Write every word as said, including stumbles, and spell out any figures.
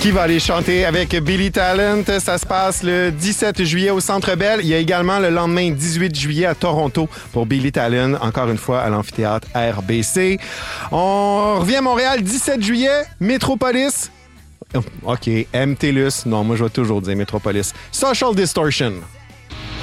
qui va aller chanter avec Billy Talent. Ça se passe le dix-sept juillet au Centre Bell. Il y a également le lendemain dix-huit juillet à Toronto pour Billy Talent, encore une fois à l'amphithéâtre R B C. On revient à Montréal dix-sept juillet, Métropolis. OK, M. T L U S. Non, moi, je vais toujours dire Métropolis. Social Distortion.